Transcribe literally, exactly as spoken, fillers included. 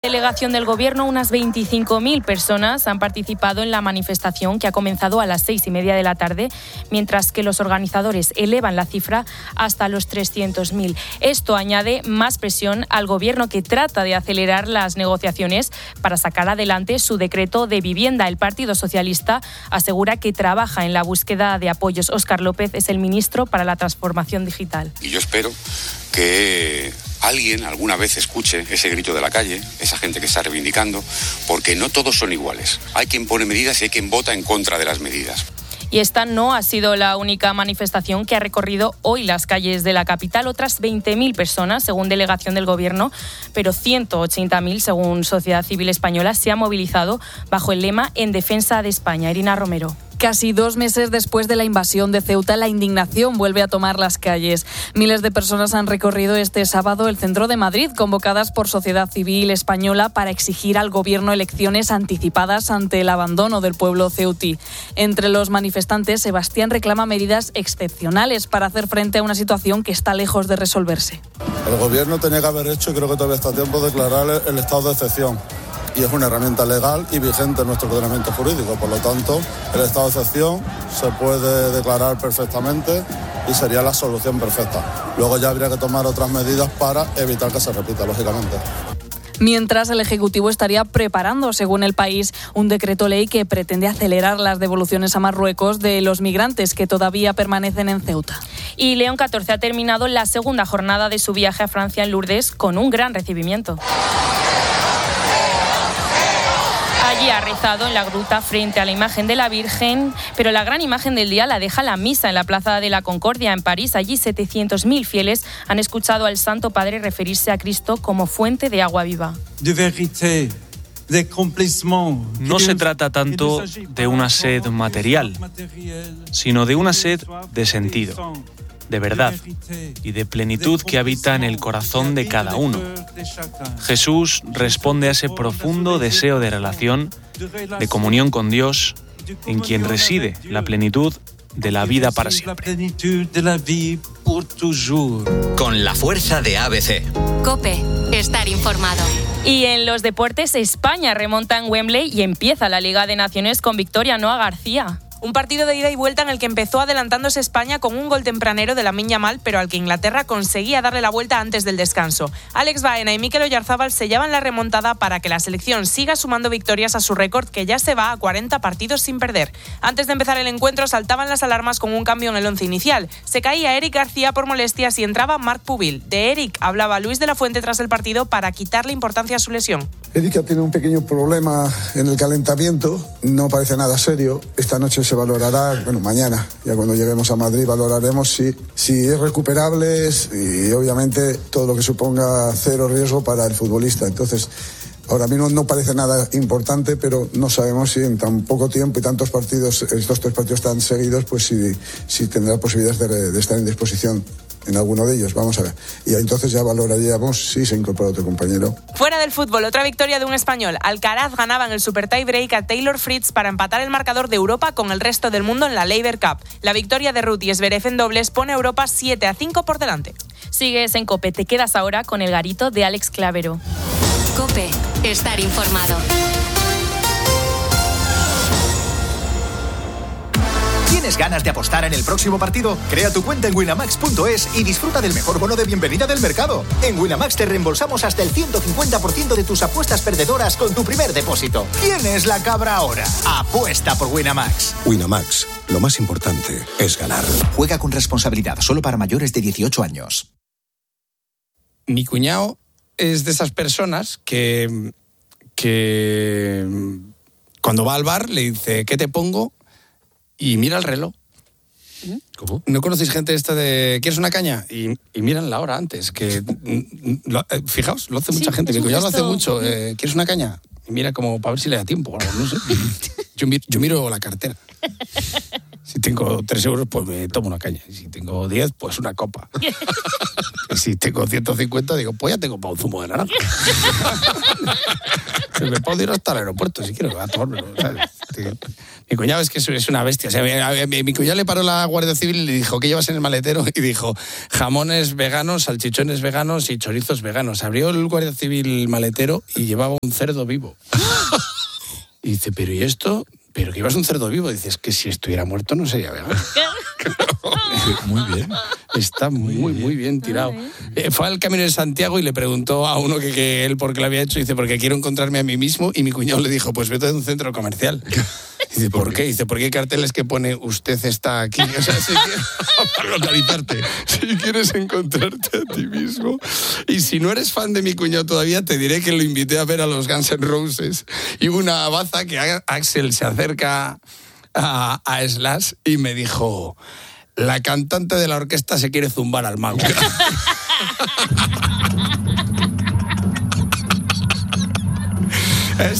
delegación del Gobierno, unas veinticinco mil personas han participado en la manifestación que ha comenzado a las seis y media de la tarde, mientras que los organizadores elevan la cifra hasta los trescientos mil. Esto añade más presión al Gobierno, que trata de acelerar las negociaciones para sacar adelante su decreto de vivienda. El Partido Socialista asegura que trabaja en la búsqueda de apoyos. Óscar López es el ministro para la Transformación Digital. Y yo espero que alguien alguna vez escuche ese grito de la calle, esa gente que está reivindicando, porque no todos son iguales. Hay quien pone medidas y hay quien vota en contra de las medidas. Y esta no ha sido la única manifestación que ha recorrido hoy las calles de la capital. Otras veinte mil personas, según delegación del Gobierno, pero ciento ochenta mil, según Sociedad Civil Española, se han movilizado bajo el lema En defensa de España. Irina Romero. Casi dos meses después de la invasión de Ceuta, la indignación vuelve a tomar las calles. Miles de personas han recorrido este sábado el centro de Madrid, convocadas por Sociedad Civil Española para exigir al Gobierno elecciones anticipadas ante el abandono del pueblo ceutí. Entre los manifestantes, Sebastián reclama medidas excepcionales para hacer frente a una situación que está lejos de resolverse. El Gobierno tenía que haber hecho, y creo que todavía está a tiempo, de declarar el estado de excepción. Y es una herramienta legal y vigente en nuestro ordenamiento jurídico. Por lo tanto, el estado de excepción se puede declarar perfectamente y sería la solución perfecta. Luego ya habría que tomar otras medidas para evitar que se repita, lógicamente. Mientras, el Ejecutivo estaría preparando, según El País, un decreto ley que pretende acelerar las devoluciones a Marruecos de los migrantes que todavía permanecen en Ceuta. Y León catorce ha terminado la segunda jornada de su viaje a Francia en Lourdes con un gran recibimiento. Allí ha rezado en la gruta frente a la imagen de la Virgen, pero la gran imagen del día la deja la misa en la Plaza de la Concordia, en París. Allí setecientos mil fieles han escuchado al Santo Padre referirse a Cristo como fuente de agua viva. No se trata tanto de una sed material, sino de una sed de sentido, de verdad y de plenitud que habita en el corazón de cada uno. Jesús responde a ese profundo deseo de relación, de comunión con Dios, en quien reside la plenitud de la vida para siempre. Con la fuerza de A B C. COPE, estar informado. Y en los deportes, España remonta en Wembley y empieza la Liga de Naciones con victoria. Noa García. Un partido de ida y vuelta en el que empezó adelantándose España con un gol tempranero de Lamine Yamal, pero al que Inglaterra conseguía darle la vuelta antes del descanso. Alex Baena y Mikel Oyarzabal sellaban la remontada para que la selección siga sumando victorias a su récord, que ya se va a cuarenta partidos sin perder. Antes de empezar el encuentro saltaban las alarmas con un cambio en el once inicial. Se caía Eric García por molestias y entraba Marc Pubil. De Eric hablaba Luis de la Fuente tras el partido para quitarle importancia a su lesión. Eric tiene un pequeño problema en el calentamiento, no parece nada serio. Esta noche se valorará, bueno, mañana, ya cuando lleguemos a Madrid, valoraremos si, si es recuperable y obviamente todo lo que suponga cero riesgo para el futbolista. Entonces, ahora mismo no parece nada importante, pero no sabemos si en tan poco tiempo y tantos partidos, estos tres partidos tan seguidos, pues si, si tendrá posibilidades de, de estar en disposición en alguno de ellos. Vamos a ver. Y entonces ya valoraríamos si se incorpora otro compañero. Fuera del fútbol, otra victoria de un español. Alcaraz ganaba en el Super Tie Break a Taylor Fritz para empatar el marcador de Europa con el resto del mundo en la Laver Cup. La victoria de Ruth y Zverev en dobles pone a Europa siete a cinco por delante. Sigues en COPE. Te quedas ahora con el garito de Alex Clavero. COPE, estar informado. ¿Tienes ganas de apostar en el próximo partido? Crea tu cuenta en winamax punto es y disfruta del mejor bono de bienvenida del mercado. En Winamax te reembolsamos hasta el ciento cincuenta por ciento de tus apuestas perdedoras con tu primer depósito. ¿Quién es la cabra ahora? Apuesta por Winamax. Winamax, lo más importante es ganar. Juega con responsabilidad, solo para mayores de dieciocho años. Mi cuñado es de esas personas que, que cuando va al bar le dice, ¿qué te pongo? Y mira el reloj. ¿Cómo? ¿No conocéis gente esta de ¿quieres una caña? Y, y miran la hora antes. Que lo, eh, fijaos, lo hace mucha sí, gente. Mi cuñado lo hace mucho. Eh, ¿Quieres una caña? Y mira como para ver si le da tiempo. No sé. Yo, yo miro la cartera. Si tengo tres euros, pues me tomo una caña. Y si tengo diez, pues una copa. Y si tengo ciento cincuenta, digo, pues ya tengo para un zumo de naranja. Me puedo ir hasta el aeropuerto si quiero, a tomármelo, ¿sabes? Mi cuñado es que es una bestia. O sea, mi, mi, mi cuñado le paró la Guardia Civil y le dijo, ¿qué llevas en el maletero? Y dijo, jamones veganos, salchichones veganos y chorizos veganos. Abrió el Guardia Civil el maletero y llevaba un cerdo vivo. Y dice, ¿pero y esto? ¿Pero que llevas un cerdo vivo? Dices, que si estuviera muerto no sería vegano. Muy bien. Está muy, muy bien, muy bien tirado. Eh, fue al Camino de Santiago y le preguntó a uno que, que él por qué lo había hecho. Dice, porque quiero encontrarme a mí mismo. Y mi cuñado le dijo, pues vete a un centro comercial. Dice, ¿por qué? Dice, porque hay carteles que pone, usted está aquí. O sea, si quieres, para localizarte. Si quieres encontrarte a ti mismo. Y si no eres fan de mi cuñado todavía, te diré que lo invité a ver a los Guns N' Roses. Y hubo una baza que Axel se acerca a, a Slash y me dijo, la cantante de la orquesta se quiere zumbar al mago.